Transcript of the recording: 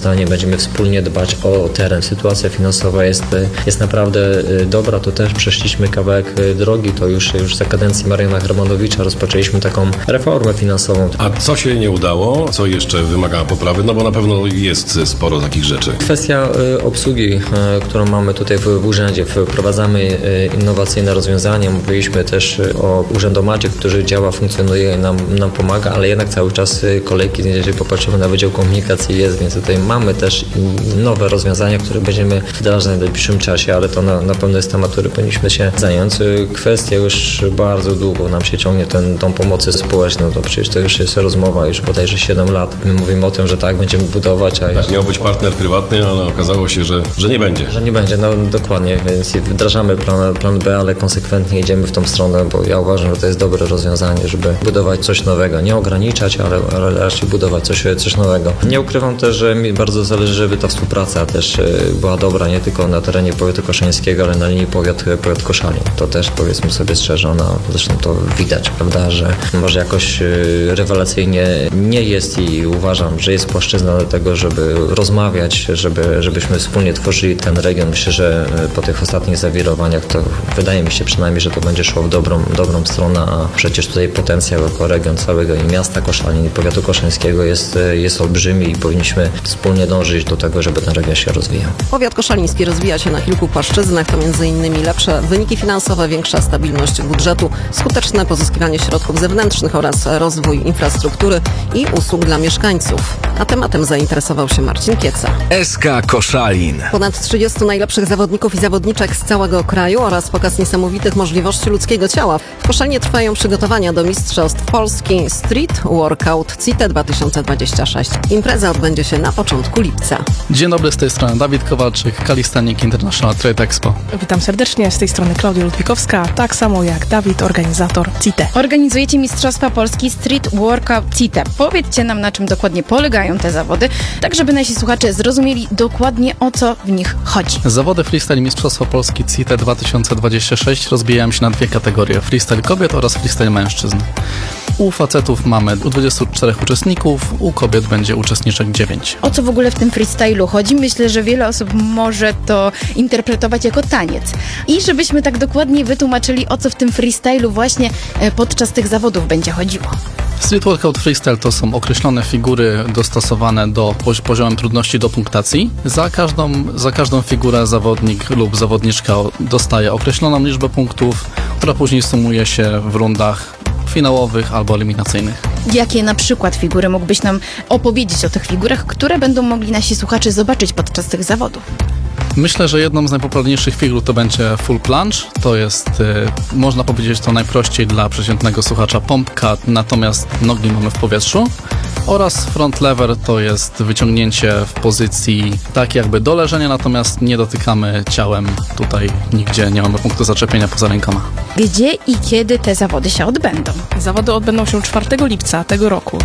zdaniem będziemy wspólnie dbać o teren. Sytuacja finansowa jest naprawdę dobra, to też przeszliśmy kawałek drogi, to już za kadencji Mariana Hermanowicza rozpoczęliśmy taką reformę finansową. A co się nie udało? Co jeszcze wymaga poprawy? No bo na pewno jest sporo takich rzeczy. Kwestia obsługi, którą mamy tutaj w urzędzie. Wprowadzamy innowacyjne rozwiązania. Mówiliśmy też o urzędomacie, który działa, funkcjonuje i nam pomaga, ale jednak cały czas kolejki, jeżeli popatrzymy na Wydział Komunikacji jest, więc tutaj mamy też nowe rozwiązania, które będziemy wdrażać w najbliższym czasie, ale to na pewno jest temat, który powinniśmy się zająć. Kwestia już bardzo długo nam się ciągnie tą pomocy społeczną, to przecież to już jest rozmowa już bodajże 7 lat. My mówimy o tym, że tak, będziemy budować, a Tak, miał być partner prywatny, ale okazało się, że nie będzie. Że nie będzie, no dokładnie, więc wdrażamy plan B, ale konsekwentnie idziemy w tą stronę, bo ja uważam, że to jest dobre rozwiązanie, żeby budować coś nowego, nie ograniczać, ale raczej budować coś nowego. Nie ukrywam też, że mi bardzo zależy, żeby ta współpraca też była dobra, nie tylko na terenie powiatu koszalińskiego, ale na linii powiat Koszalin. To też powiedzmy sobie szczerze, zresztą to widać, prawda, że może jakoś rewelacyjnie nie jest i uważam, że jest płaszczyzna do tego, żeby rozmawiać, żebyśmy wspólnie tworzyli ten region. Myślę, że po tych ostatnich zawirowaniach to wydaje mi się przynajmniej, że to będzie szło w dobrą stronę, a przecież tutaj potencjał jako region całego i miasta Koszalin i powiatu koszalińskiego jest olbrzymi i powinniśmy wspólnie dążyć do tego, żeby ten region się rozwijał. Powiat koszaliński rozwija się na kilku płaszczyznach, to m.in. lepsze wyniki finansowe, większa stabilność budżetu, skuteczne pozyskiwanie środków zewnętrznych oraz rozwój infrastruktury i usług dla mieszkańców. A tematem zainteresował się Marcin Kieca. SK Koszalin. Ponad 30 najlepszych zawodników i zawodniczek z całego kraju oraz pokaz niesamowitych możliwości ludzkiego ciała. W Koszalinie trwają przygotowania do Mistrzostw Polski Street Workout CITE 2026. Impreza odbędzie się na początku lipca. Dzień dobry, z tej strony Dawid Kowalczyk, Calisthenics International Trade Expo. Witam serdecznie, z tej strony Klaudia Ludwikowska, tak samo jak Dawid, organizator CITE. Organizujecie Mistrzostwa Polski Street Workout CITE. Powiedzcie nam, na czym dokładnie polegają te zawody, tak żeby nasi słuchacze zrozumieli dokładnie, o co w nich chodzi. Zawody freestyle Mistrzostwa Polski CITE 2026 rozbijają się na dwie kategorie: freestyle kobiet oraz freestyle mężczyzn. U facetów mamy 24 uczestników, u kobiet będzie uczestniczek 9. O co w ogóle w tym freestylu chodzi? Myślę, że wiele osób może to interpretować jako taniec. I żebyśmy tak dokładnie wytłumaczyli, o co w tym freestylu właśnie podczas tych zawodów będzie chodziło. Street Workout Freestyle to są określone figury dostosowane do poziomu trudności do punktacji. Za każdą figurę zawodnik lub zawodniczka dostaje określoną liczbę punktów, która później sumuje się w rundach finałowych albo eliminacyjnych. Jakie na przykład figury mógłbyś nam opowiedzieć o tych figurach, które będą mogli nasi słuchacze zobaczyć podczas tych zawodów? Myślę, że jedną z najpopularniejszych figur to będzie full plunge. To jest, można powiedzieć to najprościej dla przeciętnego słuchacza, pump cut, natomiast nogi mamy w powietrzu. Oraz front lever to jest wyciągnięcie w pozycji tak jakby do leżenia, natomiast nie dotykamy ciałem. Tutaj nigdzie nie mamy punktu zaczepienia poza rękoma. Gdzie i kiedy te zawody się odbędą? Zawody odbędą się 4 lipca tego roku.